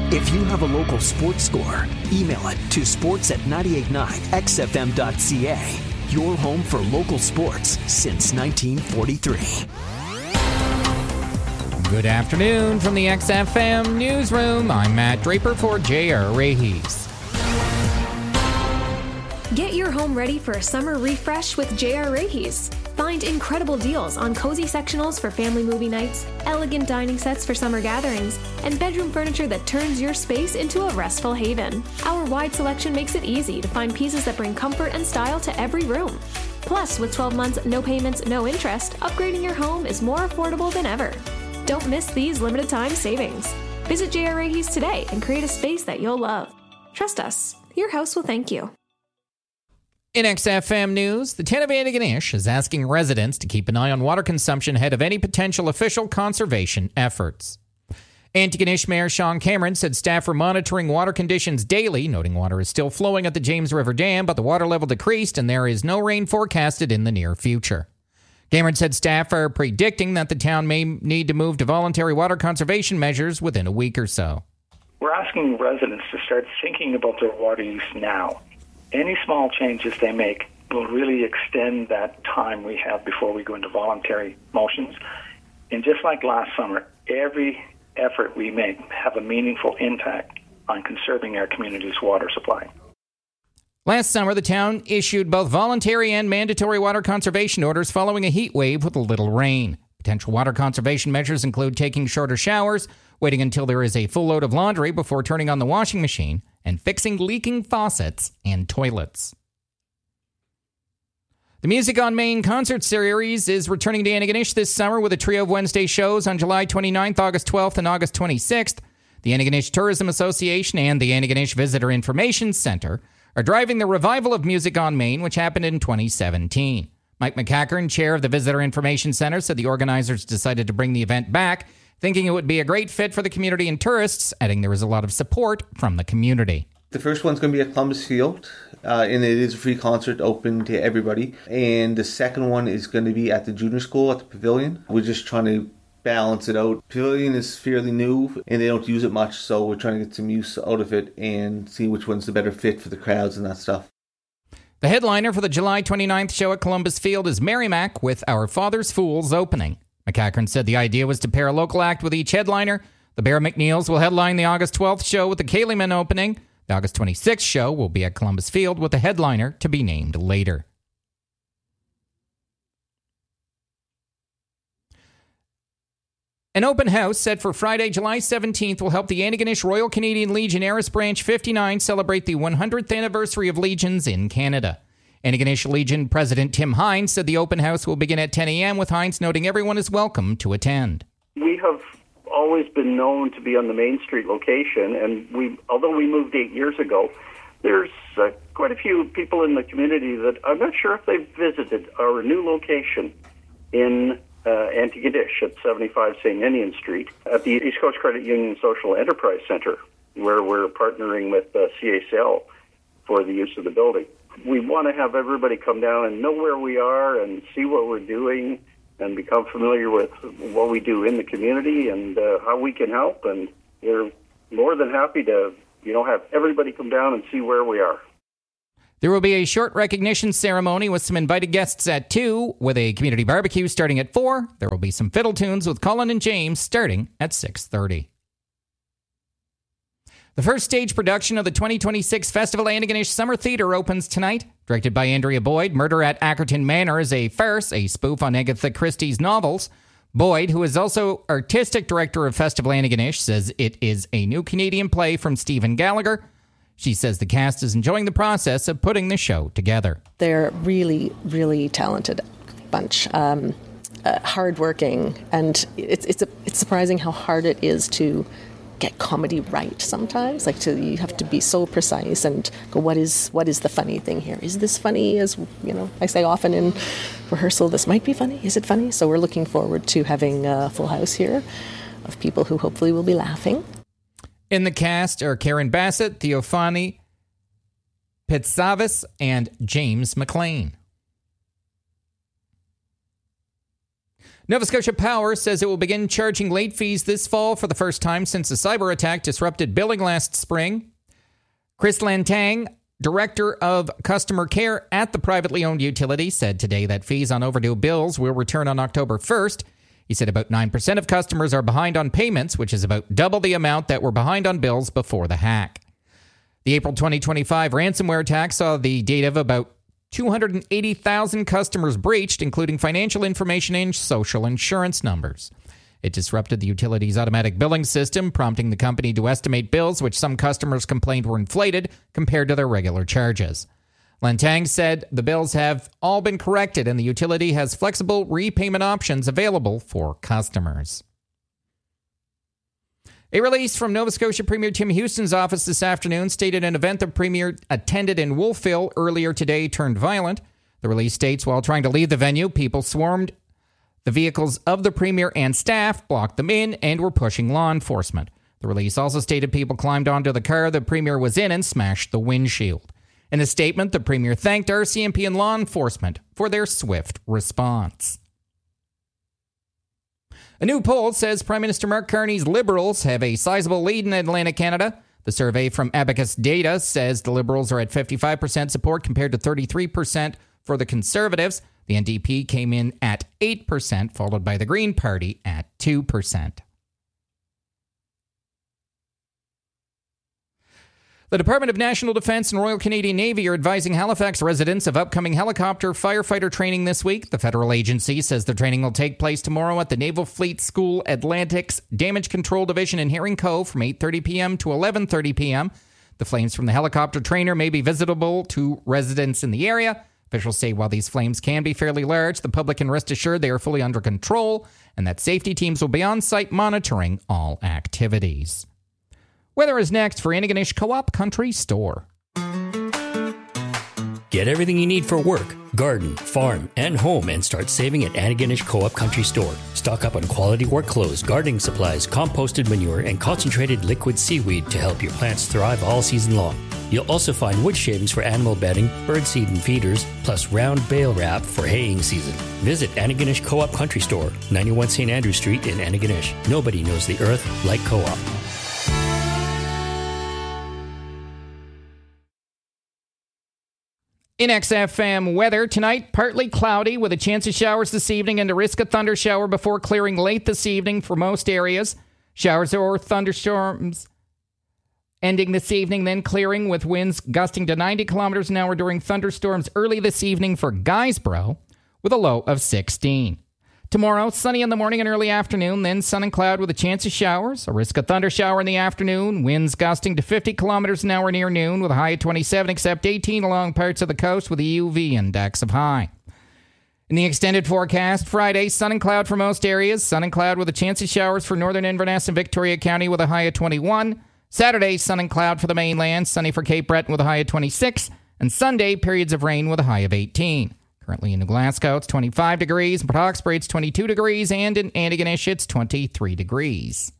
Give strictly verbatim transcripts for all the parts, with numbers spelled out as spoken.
If you have a local sports score, email it to sports at nine eight nine x f m dot c a. Your home for local sports since nineteen forty-three. Good afternoon from the X F M Newsroom. I'm Matt Draper for J R Rahys. Get your home ready for a summer refresh with J R Rahys. Find incredible deals on cozy sectionals for family movie nights, elegant dining sets for summer gatherings, and bedroom furniture that turns your space into a restful haven. Our wide selection makes it easy to find pieces that bring comfort and style to every room. Plus, with twelve months, no payments, no interest, upgrading your home is more affordable than ever. Don't miss these limited time savings. Visit J R Rahys today and create a space that you'll love. Trust us, your house will thank you. In X F M News, the town of Antigonish is asking residents to keep an eye on water consumption ahead of any potential official conservation efforts. Antigonish Mayor Sean Cameron said staff are monitoring water conditions daily, noting water is still flowing at the James River Dam, but the water level decreased and there is no rain forecasted in the near future. Cameron said staff are predicting that the town may need to move to voluntary water conservation measures within a week or so. We're asking residents to start thinking about their water use now. Any small changes they make will really extend that time we have before we go into voluntary motions. And just like last summer, every effort we make have a meaningful impact on conserving our community's water supply. Last summer, the town issued both voluntary and mandatory water conservation orders following a heat wave with a little rain. Potential water conservation measures include taking shorter showers, waiting until there is a full load of laundry before turning on the washing machine, and fixing leaking faucets and toilets. The Music on Main concert series is returning to Antigonish this summer with a trio of Wednesday shows on July twenty-ninth, August twelfth, and August twenty-sixth. The Antigonish Tourism Association and the Antigonish Visitor Information Center are driving the revival of Music on Main, which happened in twenty seventeen. Mike McCackern, chair of the Visitor Information Center, said the organizers decided to bring the event back, thinking it would be a great fit for the community and tourists, adding there was a lot of support from the community. The first one's going to be at Columbus Field, uh, and it is a free concert open to everybody. And the second one is going to be at the junior school at the Pavilion. We're just trying to balance it out. Pavilion is fairly new, and they don't use it much, so we're trying to get some use out of it and see which one's the better fit for the crowds and that stuff. The headliner for the July twenty-ninth show at Columbus Field is Mary Mac with Our Father's Fools opening. McCackern said the idea was to pair a local act with each headliner. The Bear McNeils will headline the August twelfth show with the Kayleemen opening. The August twenty-sixth show will be at Columbus Field with the headliner to be named later. An open house set for Friday, July seventeenth will help the Antigonish Royal Canadian Legion Aris Branch fifty-nine celebrate the one hundredth anniversary of Legions in Canada. Antigonish Legion President Tim Hines said the open house will begin at ten a.m., with Hines noting everyone is welcome to attend. We have always been known to be on the Main Street location, and we, although we moved eight years ago, there's uh, quite a few people in the community that I'm not sure if they've visited our new location in uh, Antigonish at seventy-five Saint Ninian Street at the East Coast Credit Union Social Enterprise Center, where we're partnering with uh, C A C L for the use of the building. We want to have everybody come down and know where we are and see what we're doing and become familiar with what we do in the community and uh, how we can help. And we're more than happy to, you know, have everybody come down and see where we are. There will be a short recognition ceremony with some invited guests at two, with a community barbecue starting at four. There will be some fiddle tunes with Colin and James starting at six thirty. The first stage production of the twenty twenty-six Festival Antigonish Summer Theatre opens tonight. Directed by Andrea Boyd, Murder at Ackerton Manor is a farce, a spoof on Agatha Christie's novels. Boyd, who is also artistic director of Festival Antigonish, says it is a new Canadian play from Stephen Gallagher. She says the cast is enjoying the process of putting the show together. They're really, really talented bunch, um, uh, hardworking, and it's it's a, it's surprising how hard it is to get comedy right sometimes. Like to you have to be so precise and go, what is what is the funny thing here? Is this funny? As you know, I say often in rehearsal, this might be funny. Is it funny? So we're looking forward to having a full house here of people who hopefully will be laughing. In the cast are Karen Bassett, Theophany Pitsavis, and James McLean. Nova Scotia Power says it will begin charging late fees this fall for the first time since a cyber attack disrupted billing last spring. Chris Lantang, Director of Customer Care at the privately owned utility, said today that fees on overdue bills will return on October first. He said about nine percent of customers are behind on payments, which is about double the amount that were behind on bills before the hack. The April twenty twenty-five ransomware attack saw the data of about two hundred eighty thousand customers breached, including financial information and social insurance numbers. It disrupted the utility's automatic billing system, prompting the company to estimate bills which some customers complained were inflated compared to their regular charges. Lantang said the bills have all been corrected and the utility has flexible repayment options available for customers. A release from Nova Scotia Premier Tim Houston's office this afternoon stated an event the Premier attended in Wolfville earlier today turned violent. The release states while trying to leave the venue, people swarmed the vehicles of the Premier and staff, blocked them in, and were pushing law enforcement. The release also stated people climbed onto the car the Premier was in and smashed the windshield. In a statement, the Premier thanked R C M P and law enforcement for their swift response. A new poll says Prime Minister Mark Carney's Liberals have a sizable lead in Atlantic Canada. The survey from Abacus Data says the Liberals are at fifty-five percent support compared to thirty-three percent for the Conservatives. The N D P came in at eight percent, followed by the Green Party at two percent. The Department of National Defence and Royal Canadian Navy are advising Halifax residents of upcoming helicopter firefighter training this week. The federal agency says the training will take place tomorrow at the Naval Fleet School Atlantic's Damage Control Division in Herring Cove from eight thirty p.m. to eleven thirty p.m. The flames from the helicopter trainer may be visible to residents in the area. Officials say while these flames can be fairly large, the public can rest assured they are fully under control and that safety teams will be on site monitoring all activities. Weather is next for Antigonish Co-op Country Store. Get everything you need for work, garden, farm, and home and start saving at Antigonish Co-op Country Store. Stock up on quality work clothes, gardening supplies, composted manure, and concentrated liquid seaweed to help your plants thrive all season long. You'll also find wood shavings for animal bedding, birdseed and feeders, plus round bale wrap for haying season. Visit Antigonish Co-op Country Store, ninety-one Saint Andrew Street in Antigonish. Nobody knows the earth like Co-op. In X F M weather, tonight partly cloudy with a chance of showers this evening and a risk of thunder shower before clearing late this evening for most areas. Showers or thunderstorms ending this evening, then clearing with winds gusting to ninety kilometers an hour during thunderstorms early this evening for Guysborough with a low of sixteen. Tomorrow, sunny in the morning and early afternoon, then sun and cloud with a chance of showers, a risk of thunder shower in the afternoon, winds gusting to fifty kilometers an hour near noon with a high of twenty-seven, except eighteen along parts of the coast with a U V index of high. In the extended forecast, Friday, sun and cloud for most areas, sun and cloud with a chance of showers for northern Inverness and Victoria County with a high of twenty-one. Saturday, sun and cloud for the mainland, sunny for Cape Breton with a high of twenty-six, and Sunday, periods of rain with a high of eighteen. Currently in New Glasgow, it's twenty-five degrees. In Port Hawkesbury, it's twenty-two degrees. And in Antigonish, it's twenty-three degrees.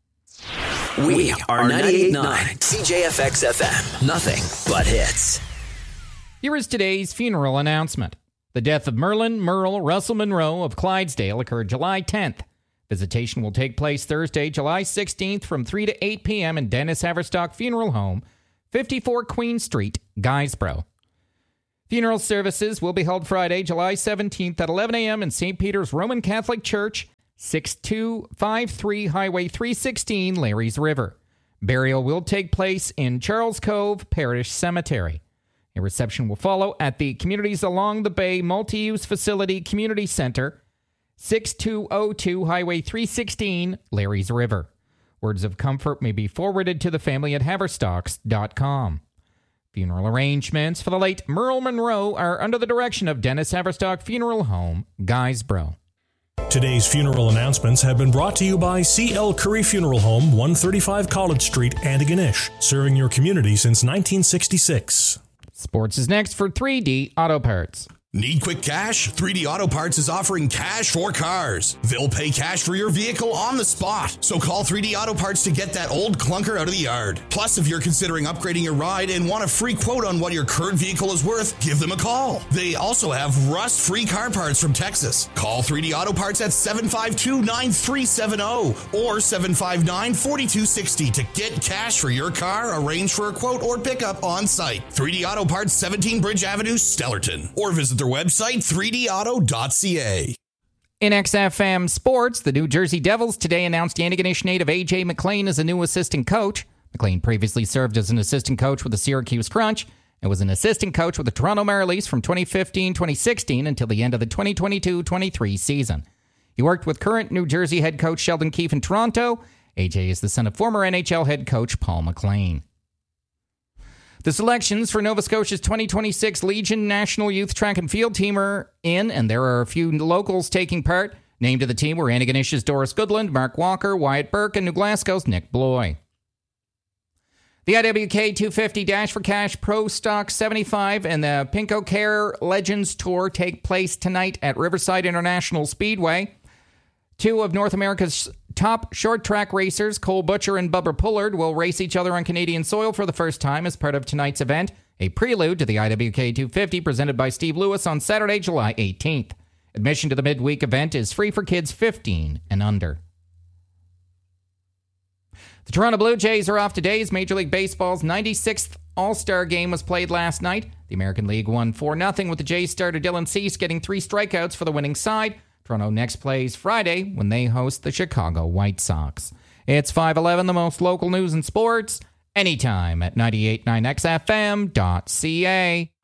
We are ninety-eight point nine C J F X F M. Nothing but hits. Here is today's funeral announcement. The death of Merlin Merle Russell Monroe of Clydesdale occurred July tenth. Visitation will take place Thursday, July sixteenth from three to eight p.m. in Dennis Haverstock Funeral Home, fifty-four Queen Street, Guysborough. Funeral services will be held Friday, July seventeenth at eleven a.m. in Saint Peter's Roman Catholic Church, sixty-two fifty-three Highway three sixteen, Larry's River. Burial will take place in Charles Cove Parish Cemetery. A reception will follow at the Communities Along the Bay Multi-Use Facility Community Center, sixty-two oh two Highway three sixteen, Larry's River. Words of comfort may be forwarded to the family at haverstocks dot com. Funeral arrangements for the late Merle Monroe are under the direction of Dennis Haverstock Funeral Home, Guysborough. Today's funeral announcements have been brought to you by C L Curry Funeral Home, one thirty-five College Street, Antigonish, serving your community since nineteen sixty-six. Sports is next for three D Auto Parts. Need quick cash? three D Auto Parts is offering cash for cars. They'll pay cash for your vehicle on the spot. So call three D Auto Parts to get that old clunker out of the yard. Plus, if you're considering upgrading your ride and want a free quote on what your current vehicle is worth, give them a call. They also have rust-free car parts from Texas. Call three D Auto Parts at seven five two, nine three seven zero or seven five nine, four two six zero to get cash for your car, arrange for a quote, or pick up on site. three D Auto Parts, seventeen Bridge Avenue, Stellarton. Or visit their website, three d auto dot c a. In X F M Sports, the New Jersey Devils today announced Antigonish native A J McLean as a new assistant coach. McLean previously served as an assistant coach with the Syracuse Crunch and was an assistant coach with the Toronto Marlies from twenty fifteen twenty sixteen until the end of the twenty twenty-two twenty-three season. He worked with current New Jersey head coach Sheldon Keefe in Toronto. A J is the son of former N H L head coach Paul McLean. The selections for Nova Scotia's twenty twenty-six Legion National Youth Track and Field team are in, and there are a few locals taking part. Named to the team were Antigonish's Doris Goodland, Mark Walker, Wyatt Burke, and New Glasgow's Nick Bloy. The I W K two fifty Dash for Cash Pro Stock seventy-five and the Pinko Care Legends Tour take place tonight at Riverside International Speedway. Two of North America's top short track racers, Cole Butcher and Bubba Pullard, will race each other on Canadian soil for the first time as part of tonight's event, a prelude to the I W K two fifty presented by Steve Lewis on Saturday, July eighteenth. Admission to the midweek event is free for kids fifteen and under. The Toronto Blue Jays are off today as Major League Baseball's ninety-sixth All-Star Game was played last night. The American League won four nothing with the Jays starter Dylan Cease getting three strikeouts for the winning side. Toronto next plays Friday when they host the Chicago White Sox. It's five eleven, the most local news and sports, anytime at ninety-eight point nine X F M dot C A.